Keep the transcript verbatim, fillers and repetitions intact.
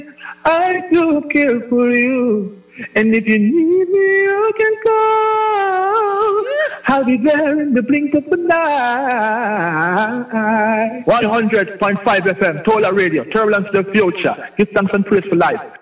I do care for you. And if you need me, you can call. I'll be there in the blink of an eye. one hundred point five F M, Tola Radio, Turbulence to the Future. Give thanks and praise for life.